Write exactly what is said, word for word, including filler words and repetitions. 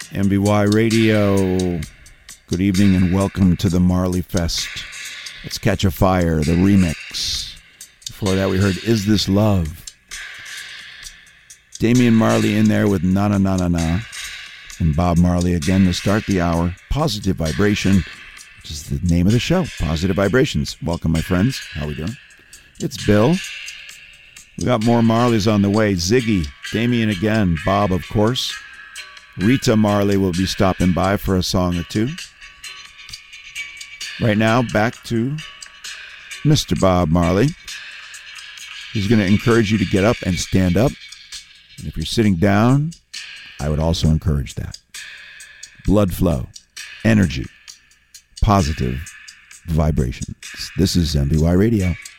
M B Y Radio. Good evening and welcome to the Marley Fest. Let's Catch a Fire, the remix. Before that we heard Is This Love? Damian Marley in there with Na Na Na Na Na. And Bob Marley again to start the hour. Positive Vibration, which is the name of the show. Positive Vibrations. Welcome, my friends. How we doing? It's Bill. We got more Marleys on the way. Ziggy, Damian again, Bob, of course. Rita Marley will be stopping by for a song or two. Right now, back to Mister Bob Marley. He's going to encourage you to get up and stand up. And if you're sitting down, I would also encourage that. Blood flow, energy, positive vibrations. This is M B Y Radio.